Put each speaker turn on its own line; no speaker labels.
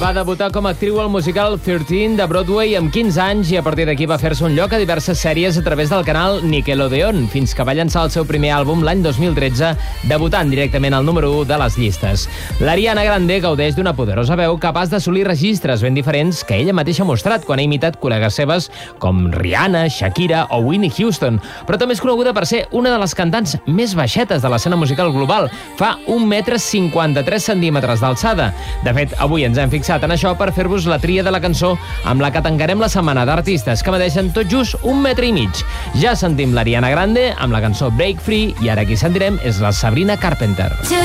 va debutar com a actriu al musical 13 de Broadway amb 15 anys i a partir d'aquí va fer-se un lloc a diverses sèries a través del canal Nickelodeon, fins que va llançar el seu primer àlbum l'any 2013, debutant directament al número 1 de les llistes. L'Ariana Grande gaudeix d'una poderosa veu capaç d'assolir registres ben diferents que ella mateixa ha mostrat quan ha imitat col·legues seves com Rihanna, Shakira o Whitney Houston, però també és coneguda per ser una de les cantants més baixetes de l'escena musical global. Fa 1,53 m d'alçada. De fet, avui ens hem fixat en això per fer-vos la tria de la cançó amb la que tancarem la setmana d'artistes que medeixen tot just 1,5 m. Ja sentim l'Ariana Grande amb la cançó Break Free i ara qui sentirem és la Sabrina Carpenter.